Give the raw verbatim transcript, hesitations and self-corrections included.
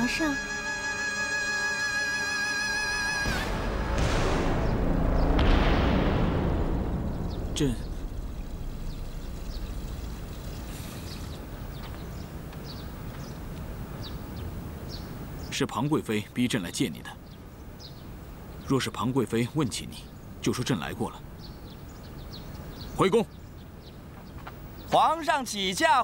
皇上。 朕是庞贵妃逼朕来见你的。若是庞贵妃问起你，就说朕来过了。回宫。 皇上启驾。